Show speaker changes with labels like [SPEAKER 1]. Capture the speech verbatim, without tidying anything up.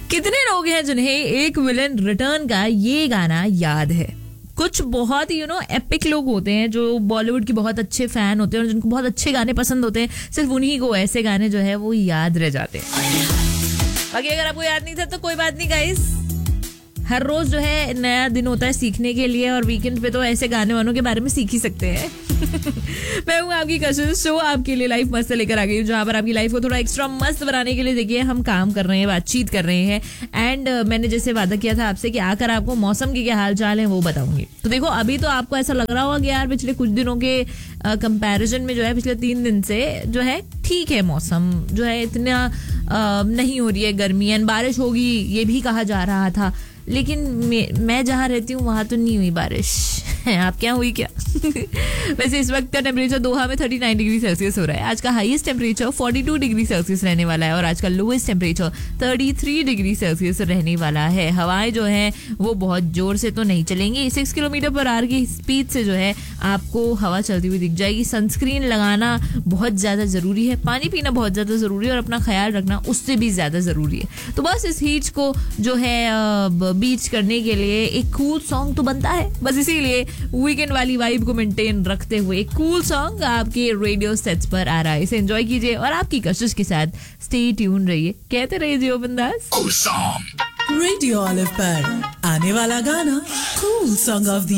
[SPEAKER 1] कितने लोग हैं जिन्हें एक विलन रिटर्न का ये गाना याद है? कुछ बहुत यू नो एपिक लोग होते हैं जो बॉलीवुड के बहुत अच्छे फैन होते हैं और जिनको बहुत अच्छे गाने पसंद होते हैं, सिर्फ उन्हीं को ऐसे गाने जो है वो याद रह जाते हैं। बाकी अगर आपको याद नहीं था तो कोई बात नहीं गाइस, हर रोज जो है नया दिन होता है सीखने के लिए, और वीकेंड पे तो ऐसे गाने वानों के बारे में सीख ही सकते हैं। मैं हूँ आपकी कशिश, शो आपके लिए लाइफ मस्त लेकर आ गई हूँ, जहाँ पर आपकी लाइफ को थोड़ा एक्स्ट्रा मस्त बनाने के लिए देखिए हम काम कर रहे हैं, बातचीत कर रहे हैं। एंड uh, मैंने जैसे वादा किया था आपसे कि आकर आपको मौसम के क्या हाल चाल है वो बताऊंगी। तो देखो अभी तो आपको ऐसा लग रहा होगा कि यार पिछले कुछ दिनों के कंपैरिजन uh, में जो है पिछले तीन दिन से जो है ठीक है, मौसम जो है इतना uh, नहीं हो रही है गर्मी, एंड बारिश होगी ये भी कहा जा रहा था, लेकिन मैं जहाँ रहती हूँ वहां तो नहीं हुई बारिश। आप क्या हुई क्या? वैसे इस वक्त का टेम्परेचर दोहा में उनतालीस डिग्री सेल्सियस हो रहा है। आज का हाईएस्ट टेम्परेचर बयालीस डिग्री सेल्सियस रहने वाला है और आज का लोएस्ट टेम्परेचर तैंतीस डिग्री सेल्सियस रहने वाला है। हवाएं जो है वो बहुत जोर से तो नहीं चलेंगी, सिक्स किलोमीटर पर आवर की स्पीड से जो है आपको हवा चलती हुई दिख जाएगी। सनस्क्रीन लगाना बहुत ज्यादा जरूरी है, पानी पीना बहुत ज्यादा जरूरी है, और अपना ख्याल रखना उससे भी ज्यादा जरूरी है। तो बस इस हीट को जो है बीच करने के लिए एक कूल सॉन्ग तो बनता है, बस इसीलिए वीकेंड वाली वाइब को मेंटेन रखते हुए एक कूल सॉन्ग आपके रेडियो सेट्स पर आ रहा है। इसे एंजॉय कीजिए और आपकी कशिश के साथ स्टे ट्यून रहिए, कहते रहिए जियो बिंदास।
[SPEAKER 2] रेडियो ऑलिव पर आने वाला गाना कूल सॉन्ग ऑफ द